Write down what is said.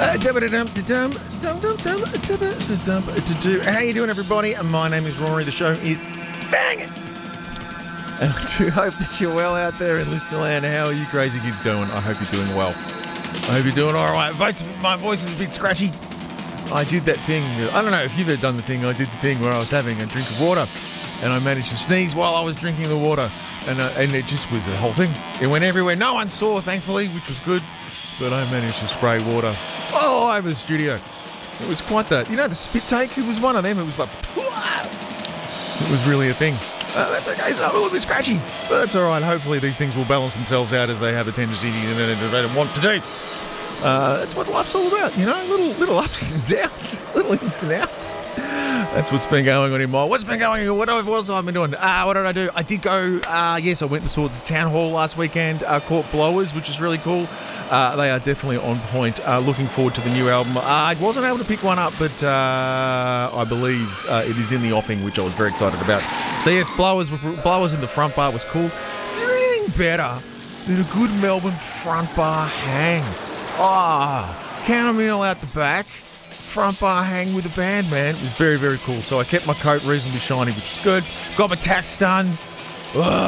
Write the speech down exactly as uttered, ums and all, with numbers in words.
Uh, How you doing, everybody? My name is Rory. The show is banging. And I do hope that you're well out there in listener land. How are you crazy kids doing? I hope you're doing well. I hope you're doing all right. Votes, my voice is a bit scratchy. I did that thing. I don't know if you've ever done the thing. I did the thing where I was having a drink of water and I managed to sneeze while I was drinking the water. And uh, and it just was the whole thing. It went everywhere. No one saw, thankfully, which was good. But I managed to spray water all over the studio. It was quite that. You know, the spit take? It was one of them. It was like... It was really a thing. Uh, that's okay. It's a little bit scratchy. But that's all right. Hopefully these things will balance themselves out as they have a tendency to want to do. Uh, that's what life's all about, you know? Little little ups and downs. Little ins and outs. That's what's been going on in my... What's been going on? What else have I been doing? Uh, what did I do? I did go... Uh, yes, I went and saw the Town Hall last weekend. Uh, caught Blowers, which is really cool. Uh, they are definitely on point. Uh, looking forward to the new album. Uh, I wasn't able to pick one up, but uh, I believe uh, it is in the offing, which I was very excited about. So yes, Blowers, Blowers in the front bar was cool. Is there anything better than a good Melbourne front bar hang? Ah, oh, chamomile out the back, front bar hang with the band, man. It was very, very cool. So I kept my coat reasonably shiny, which is good. Got my tax done. Ugh.